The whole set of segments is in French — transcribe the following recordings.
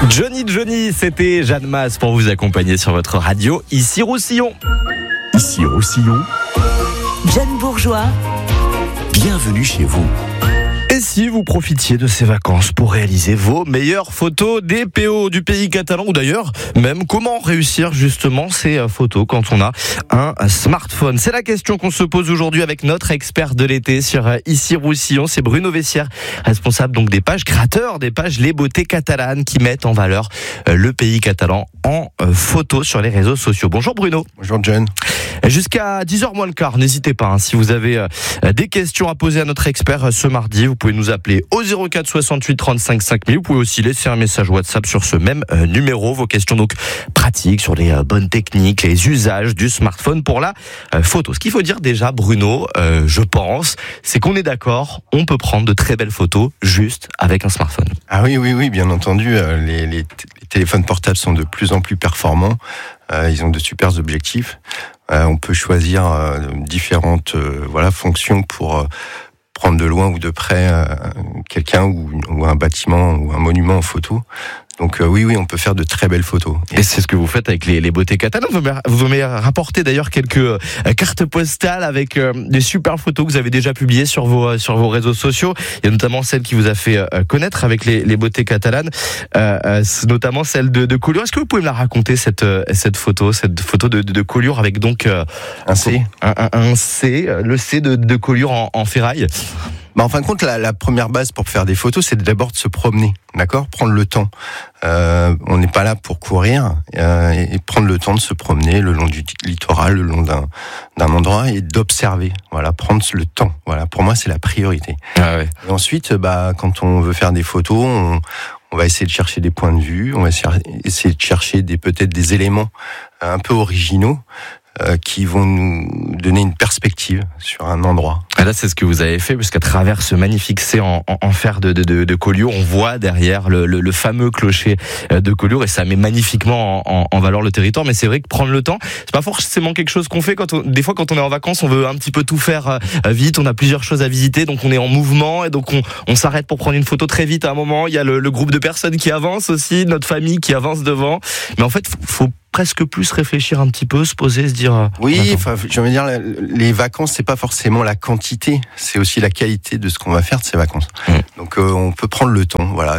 Johnny, c'était Jeanne Masse pour vous accompagner sur votre radio, ici Roussillon. Ici Roussillon, John Bourgeois, bienvenue chez vous. Et si vous profitiez de ces vacances pour réaliser vos meilleures photos des PO du pays catalan, ou d'ailleurs, même comment réussir justement ces photos quand on a un smartphone? C'est la question qu'on se pose aujourd'hui avec notre expert de l'été sur Ici Roussillon, c'est Bruno Vessière, responsable donc des pages, créateur des pages Les Beautés Catalanes qui mettent en valeur le pays catalan en photo sur les réseaux sociaux. Bonjour Bruno. Bonjour John. Jusqu'à 10h moins le quart, n'hésitez pas, si vous avez des questions à poser à notre expert ce mardi, vous pouvez nous appeler au 04 68 35 5000. Vous pouvez aussi laisser un message WhatsApp sur ce même numéro. Vos questions donc pratiques sur les bonnes techniques, les usages du smartphone pour la photo. Ce qu'il faut dire déjà, Bruno, je pense, c'est qu'on est d'accord, on peut prendre de très belles photos juste avec un smartphone. Ah oui, bien entendu. Les téléphones portables sont de plus en plus performants. Ils ont de super objectifs. On peut choisir différentes fonctions pour prendre de loin ou de près quelqu'un ou un bâtiment ou un monument en photo. Donc oui, on peut faire de très belles photos. Et c'est ce que vous faites avec les Beautés Catalanes. Vous m'avez rapporté d'ailleurs quelques cartes postales avec des super photos que vous avez déjà publiées sur vos réseaux sociaux. Il y a notamment celle qui vous a fait connaître avec les Beautés Catalanes, notamment celle de Collioure. Est-ce que vous pouvez me la raconter cette photo de Collioure avec donc un C, le C de Collioure en ferraille? En fin de compte, la première base pour faire des photos, c'est d'abord de se promener, d'accord ? Prendre le temps. On n'est pas là pour courir et prendre le temps de se promener le long du littoral, le long d'un endroit et d'observer. Voilà, prendre le temps. Voilà, pour moi, c'est la priorité. Ah ouais. Et ensuite, quand on veut faire des photos, on va essayer de chercher des points de vue, on va essayer de chercher peut-être des éléments un peu originaux. Qui vont nous donner une perspective sur un endroit. Et là, c'est ce que vous avez fait, parce qu'à travers ce magnifique C en fer de Collioure, on voit derrière le fameux clocher de Collioure, et ça met magnifiquement en valeur le territoire. Mais c'est vrai que prendre le temps, c'est pas forcément quelque chose qu'on fait des fois quand on est en vacances, on veut un petit peu tout faire vite, on a plusieurs choses à visiter, donc on est en mouvement, et donc on s'arrête pour prendre une photo très vite à un moment. Il y a le groupe de personnes qui avance aussi, notre famille qui avance devant. Mais en fait, faut presque plus réfléchir un petit peu, se poser, se dire... Oui, je veux dire, les vacances, c'est pas forcément la quantité, c'est aussi la qualité de ce qu'on va faire de ces vacances. Donc on peut prendre le temps, voilà.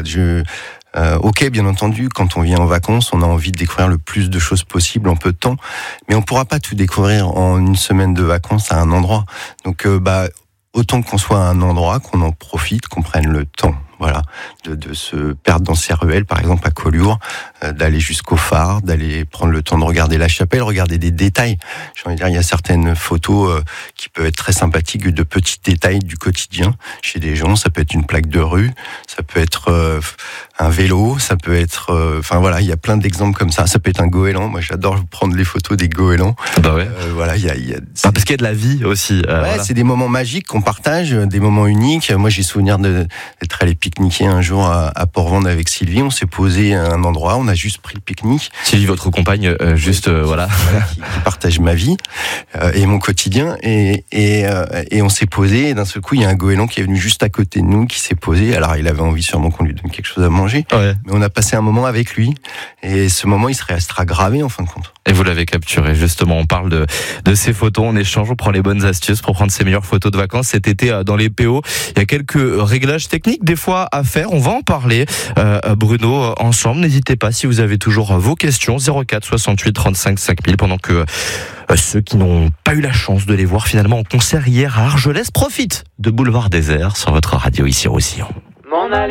Ok, bien entendu, quand on vient en vacances, on a envie de découvrir le plus de choses possible en peu de temps, mais on pourra pas tout découvrir en une semaine de vacances à un endroit. Donc autant qu'on soit à un endroit, qu'on en profite, qu'on prenne le temps. Voilà, de se perdre dans ces ruelles, par exemple à Collioure, d'aller jusqu'au phare, d'aller prendre le temps de regarder la chapelle, regarder des détails. J'ai envie de dire, il y a certaines photos qui peuvent être très sympathiques, de petits détails du quotidien chez des gens. Ça peut être une plaque de rue, ça peut être un vélo, ça peut être... il y a plein d'exemples comme ça. Ça peut être un goéland. Moi, j'adore prendre les photos des goélands. Bah ouais. Parce qu'il y a de la vie aussi. C'est des moments magiques qu'on partage, des moments uniques. Moi, j'ai souvenir d'être allé pique-niquer un jour à Port-Vendre avec Sylvie. On s'est posé à un endroit, on a juste pris le pique-nique. Sylvie, votre compagne, qui partage ma vie et mon quotidien. Et on s'est posé, et d'un seul coup, il y a un goéland qui est venu juste à côté de nous, qui s'est posé. Alors, il avait envie sûrement qu'on lui donne quelque chose à manger. Ouais. Mais on a passé un moment avec lui. Et ce moment, il se restera gravé, en fin de compte. Et vous l'avez capturé, justement. On parle de ces photos, on échange, on prend les bonnes astuces pour prendre ses meilleures photos de vacances cet été dans les PO. Il y a quelques réglages techniques, des fois, à faire. On va en parler, Bruno, ensemble. N'hésitez pas si vous avez toujours vos questions. 04 68 35 5000, pendant que ceux qui n'ont pas eu la chance de les voir finalement en concert hier à Argelès profitent de Boulevard Désert sur votre radio ici Roussillon. M'en aller.